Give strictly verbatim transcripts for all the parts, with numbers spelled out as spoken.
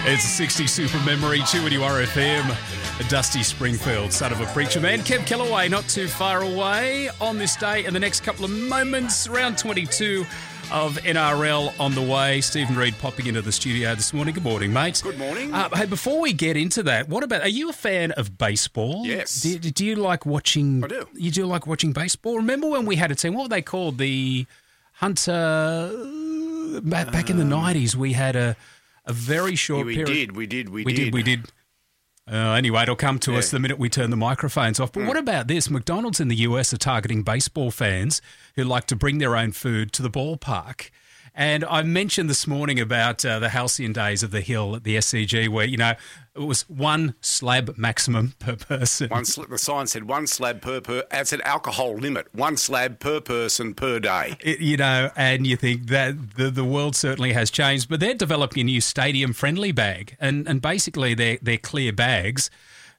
It's a sixty super memory, two N U R F M. Dusty Springfield, son of a preacher man. Kev Kellaway, not too far away on this day. In the next couple of moments, round twenty-two of N R L on the way. Stephen Reid popping into the studio this morning. Good morning, mate. Good morning. Uh, hey, before we get into that, what about, are you a fan of baseball? Yes. Do, do you like watching? I do. You do like watching baseball? Remember when we had a team, what were they called? The Hunter, back, back in the nineties, we had a, a very short Yeah, we period. did, we did, we, We did. did, we did. Uh, anyway, it'll come to Yeah. us the minute we turn the microphones off. But Mm. what about this? McDonald's in the U S are targeting baseball fans who like to bring their own food to the ballpark. And I mentioned this morning about uh, the halcyon days of the Hill at the S C G where, you know, it was one slab maximum per person. One sl- the sign said one slab per per. It said alcohol limit. One slab per person per day. It- you know, and you think that the, the world certainly has changed, but they're developing a new stadium-friendly bag, and, and basically they're, they're clear bags.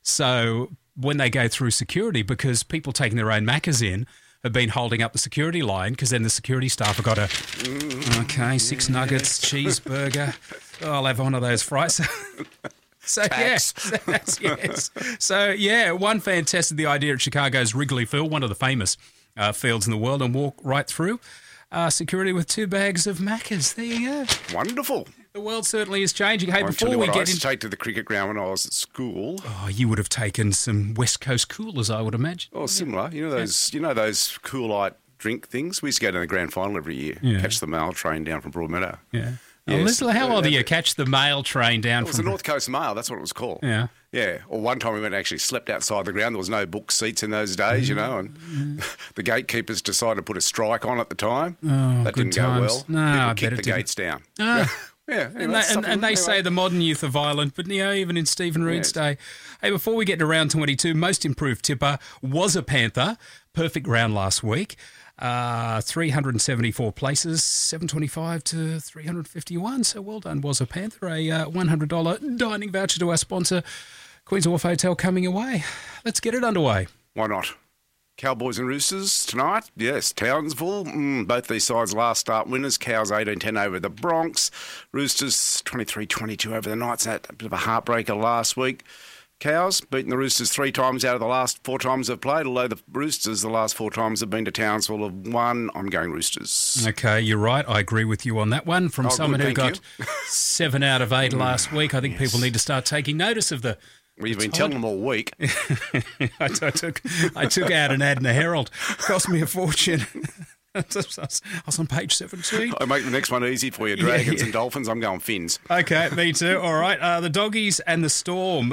So when they go through security, because people taking their own Maccas in have been holding up the security line, because then the security staff have got a, okay, six nuggets, cheeseburger, oh, I'll have one of those fries. So, Tax. yeah, that's, yes. So, yeah, one fan tested the idea at Chicago's Wrigley Field, one of the famous uh, fields in the world, and walked right through uh, security with two bags of Maccas. There you go. Wonderful. The world certainly is changing. Hey, I'll before tell you we what, I get used to into... take to the cricket ground when I was at school. Oh, you would have taken some West Coast coolers, I would imagine. Oh, similar. You know those. You know those Coolite drink things. We used to go to the grand final every year. Yeah. Catch the mail train down from Broadmeadow. Yeah. Yes. Oh, listen, how old are Uh, you? Catch the mail train down It was from... the North Coast Mail. That's what it was called. Yeah. Yeah. Or one time we went and actually slept outside the ground. There was no book seats in those days, you know, and the gatekeepers decided to put a strike on at the time. Oh, that good didn't go times. well. No, I People bet kicked it the didn't. gates down. Ah. Yeah, And anyway, they, that's and, and they something- say anyway. the modern youth are violent, but you know, even in Stephen Reid's Yes. day. Hey, before we get to round twenty-two, most improved tipper was a Panther. Perfect round last week. Uh, three hundred seventy-four places, seven twenty-five to three hundred fifty-one. So well done, was a Panther. A uh, one hundred dollars dining voucher to our sponsor, Queen's Wharf Hotel, coming away. Let's get it underway. Why not? Cowboys and Roosters tonight. Yes, Townsville. Mm, both these sides last start winners. Cows eighteen ten over the Bronx. Roosters twenty-three twenty-two over the Knights. That a bit of a heartbreaker last week. Cows beating the Roosters three times out of the last four times they've played, although the Roosters the last four times have been to Townsville have won. I'm going Roosters. Okay, you're right. I agree with you on that one. From Oh, someone good, who thank got seven out of eight last week, I think people need to start taking notice of the... We've been telling them all week. I, t- I took I took out an ad in the Herald. Cost me a fortune. I was on page seventeen. I make the next one easy for you. Dragons yeah. and Dolphins. I'm going Finns. Okay, me too. All right, uh, the Doggies and the Storm. Uh,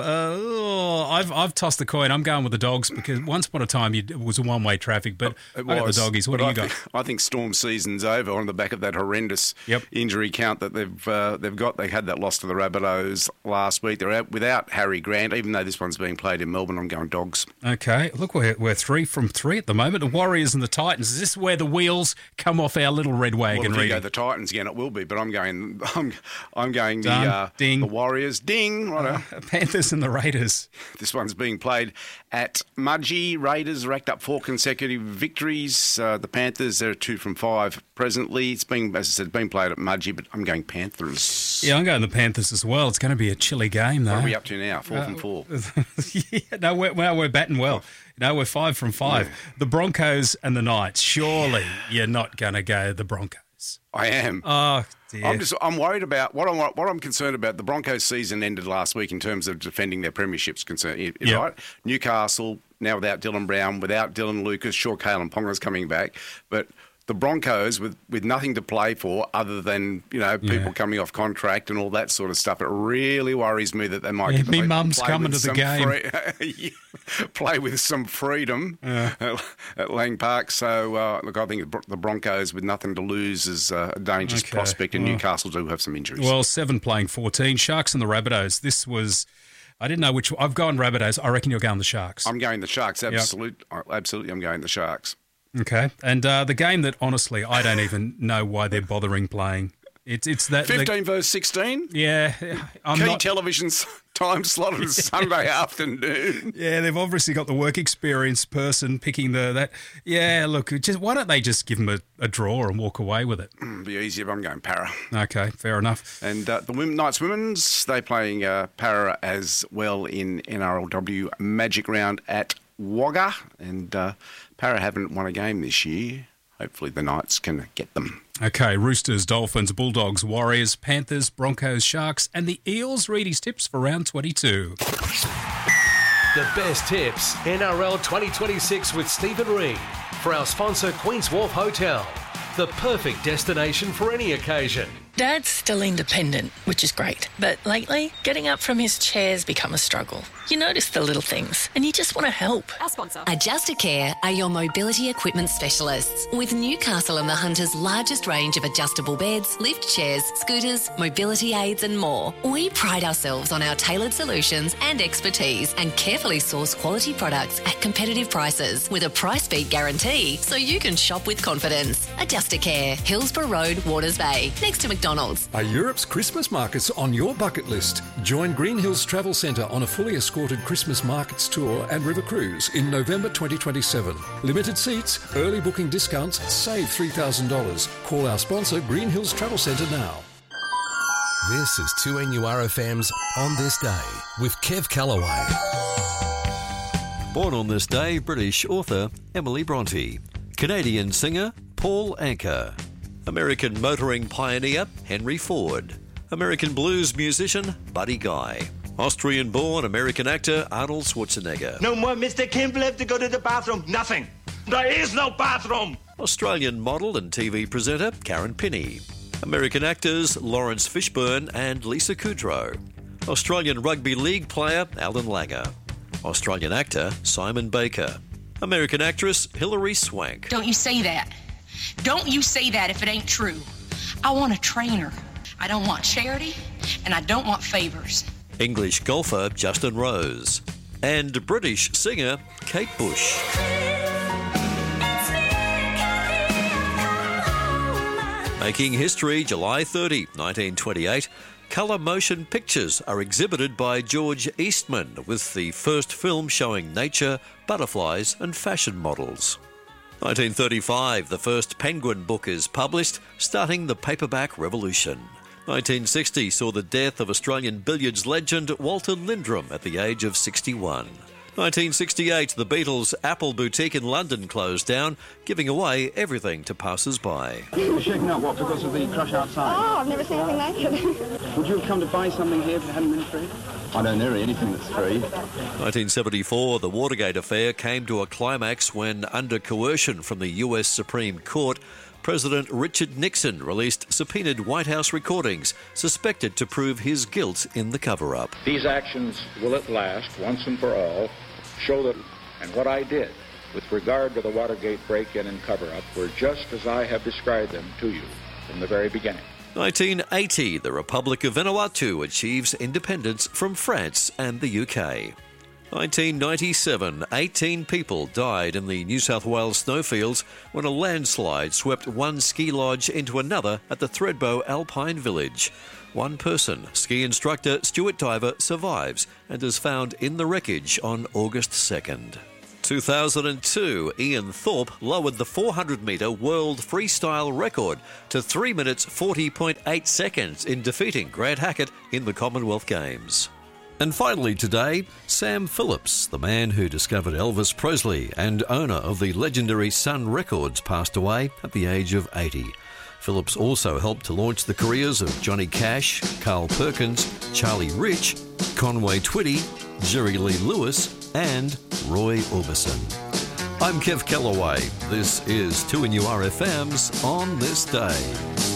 oh, I've I've tossed the coin. I'm going with the Dogs because once upon a time you, it was a one way traffic, but It I got the was, Doggies. What but do I you got? Think, I think Storm season's over on the back of that horrendous Yep. injury count that they've uh, they've got. They had that loss to the Rabbitohs last week. They're out without Harry Grant, even though this one's being played in Melbourne. I'm going Dogs. Okay, look, we're we're three from three at the moment. The Warriors and the Titans. Is this where the wheels come off our little red Well, wagon? if you Reedy? go the Titans again, it will be. But I'm going. I'm, I'm going the Done. uh, Ding. the Warriors. Ding. Righto. Panthers and the Raiders. This one's being played at Mudgee. Raiders racked up four consecutive victories. Uh, the Panthers, they're two from five presently. It's being, as I said, being played at Mudgee, but I'm going Panthers. Yeah, I'm going the Panthers as well. It's going to be a chilly game, though. What are we up to now? Four from four. yeah, no, we're, well, we're batting well. No, we're five from five. The Broncos and the Knights. Surely you're not going to go the Broncos. I am. Oh, dear. I'm just. I'm worried about what I'm. What I'm concerned about. The Broncos' season ended last week in terms of defending their premierships. Concern, Yep. right? Newcastle now without Dylan Brown, without Dylan Lucas. Sure, Kalen Ponga's coming back, but the Broncos with, with nothing to play for other than, you know, people Yeah. coming off contract and all that sort of stuff. It really worries me that they might Yeah, get me play, mum's play coming with to the some free- play with some freedom at, at Lang Park. So, uh, look, I think the Broncos with nothing to lose is uh, a dangerous Okay. prospect, and Well- Newcastle do have some injuries. Well, seven playing fourteen. Sharks and the Rabbitohs. This was... I didn't know which... I've gone Rabbitohs. I reckon you're going the Sharks. I'm going the Sharks. Absolute, Absolutely, I'm going the Sharks. Okay. And uh, the game that, honestly, I don't even know why they're bothering playing It's it's that fifteen verse sixteen. Yeah, I'm Key not, television's time slot on Sunday afternoon. Yeah, they've obviously got the work experience person picking the that. Yeah, look, just why don't they just give them a, a draw and walk away with it? It'd be easier, but I'm going Para. Okay, fair enough. And uh, the women, Knights Women's, they playing uh, Para as well in N R L W Magic Round at Wagga, and uh, Para haven't won a game this year. Hopefully the Knights can get them. Okay, Roosters, Dolphins, Bulldogs, Warriors, Panthers, Broncos, Sharks and the Eels. Read his tips for round twenty-two. The best tips, N R L twenty twenty-six with Stephen Reid. For our sponsor, Queen's Wharf Hotel. The perfect destination for any occasion. Dad's still independent, which is great. But lately, getting up from his chair's become a struggle. You notice the little things, and you just want to help. Our sponsor. Adjustacare are your mobility equipment specialists. With Newcastle and the Hunter's largest range of adjustable beds, lift chairs, scooters, mobility aids and more. We pride ourselves on our tailored solutions and expertise and carefully source quality products at competitive prices with a price beat guarantee so you can shop with confidence. Adjustacare, Hillsborough Road, Waters Bay, next to McDonald's. Are Europe's Christmas markets on your bucket list? Join Green Hills Travel Centre on a fully escorted Christmas markets tour and river cruise in November twenty twenty-seven. Limited seats, early booking discounts, save three thousand dollars. Call our sponsor Green Hills Travel Centre now. This is two N U R F M's On This Day with Kev Callaway. Born on this day, British author Emily Bronte. Canadian singer Paul Anka. American motoring pioneer Henry Ford. American blues musician Buddy Guy. Austrian-born American actor Arnold Schwarzenegger. No more Mister Kimball have to go to the bathroom. Nothing. There is no bathroom. Australian model and T V presenter Karen Pinney. American actors Lawrence Fishburne and Lisa Kudrow. Australian rugby league player Alan Langer. Australian actor Simon Baker. American actress Hilary Swank. Don't you say that. Don't you say that if it ain't true. I want a trainer. I don't want charity, and I don't want favors. English golfer Justin Rose. And British singer Kate Bush. Making history July thirtieth, nineteen twenty-eight, colour motion pictures are exhibited by George Eastman with the first film showing nature, butterflies and fashion models. nineteen thirty-five, the first Penguin book is published, starting the paperback revolution. nineteen sixty saw the death of Australian billiards legend Walter Lindrum at the age of sixty-one. nineteen sixty-eight, the Beatles' Apple boutique in London closed down, giving away everything to passers-by. You're shaking up, what, because of the crush outside? Oh, I've never seen anything like it. Would you have come to buy something here if it hadn't been free? I don't know anything that's free. nineteen seventy-four, the Watergate affair came to a climax when, under coercion from the U S Supreme Court, President Richard Nixon released subpoenaed White House recordings suspected to prove his guilt in the cover-up. These actions will at last, once and for all, show that and what I did with regard to the Watergate break-in and cover-up were just as I have described them to you from the very beginning. nineteen eighty, the Republic of Vanuatu achieves independence from France and the U K. nineteen ninety-seven, eighteen people died in the New South Wales snowfields when a landslide swept one ski lodge into another at the Thredbo Alpine Village. One person, ski instructor Stuart Diver, survives and is found in the wreckage on August second. two thousand two, Ian Thorpe lowered the four hundred metre world freestyle record to three minutes forty point eight seconds in defeating Grant Hackett in the Commonwealth Games. And finally today, Sam Phillips, the man who discovered Elvis Presley and owner of the legendary Sun Records, passed away at the age of eighty. Phillips also helped to launch the careers of Johnny Cash, Carl Perkins, Charlie Rich, Conway Twitty, Jerry Lee Lewis and Roy Orbison. I'm Kev Callaway. This is two N U R F M's On This Day.